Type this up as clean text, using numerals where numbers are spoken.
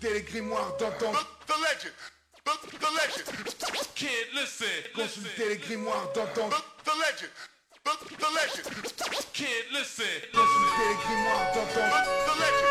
Consultez les grimoires d'antan. The legend. The legend. Kid, listen. Consultez les grimoires d'antan. The legend. The legend. Kid, listen. Consultez les grimoires d'antan. The legend.